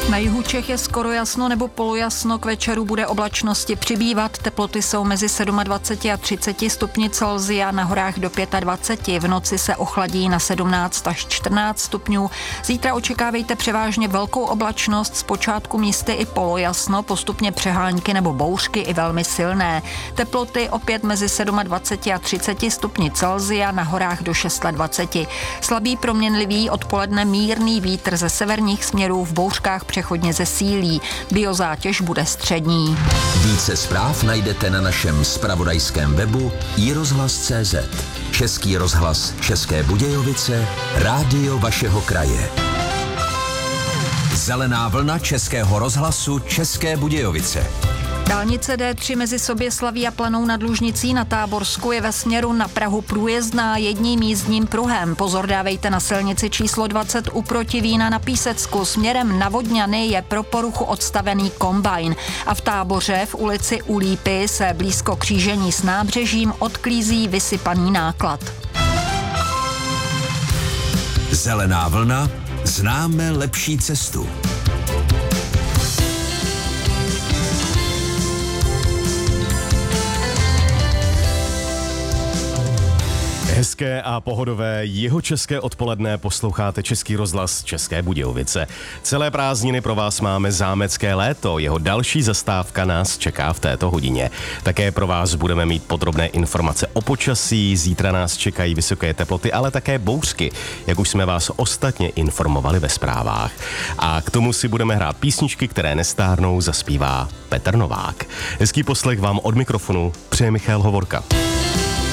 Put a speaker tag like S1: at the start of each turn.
S1: Na jihu Čech je skoro jasno nebo polojasno, k večeru bude oblačnosti přibývat, teploty jsou mezi 27 a 30 stupni Celsia, na horách do 25, v noci se ochladí na 17 až 14 stupňů. Zítra očekávejte převážně velkou oblačnost, zpočátku místy i polojasno, postupně přehánky nebo bouřky i velmi silné. Teploty opět mezi 27 a 30 stupni Celsia, na horách do 26. Slabý proměnlivý, odpoledne mírný vítr ze severních směrů, v bouřkách přechodně zesílí. Biozátěž bude střední.
S2: Více zpráv najdete na našem zpravodajském webu iRozhlas.cz. Český rozhlas České Budějovice, rádio vašeho kraje. Zelená vlna Českého rozhlasu České Budějovice.
S1: Dálnice D3 mezi Soběslaví a Planou nad Lužnicí na Táborsku je ve směru na Prahu průjezdná jedním jízdním pruhem. Pozor dávejte na silnici číslo 20 u Protivína na Písecku. Směrem na Vodňany je pro poruchu odstavený kombajn. A v Táboře v ulici U Lípy se blízko křížení s nábřežím odklízí vysypaný náklad.
S2: Zelená vlna, známe lepší cestu.
S3: Hezké a pohodové jihočeské odpoledne posloucháte Český rozhlas České Budějovice. Celé prázdniny pro vás máme zámecké léto, jeho další zastávka nás čeká v této hodině. Také pro vás budeme mít podrobné informace o počasí, zítra nás čekají vysoké teploty, ale také bouřky, jak už jsme vás ostatně informovali ve zprávách. A k tomu si budeme hrát písničky, které nestárnou, zaspívá Petr Novák. Hezký poslech vám od mikrofonu přeje Michal Hovorka.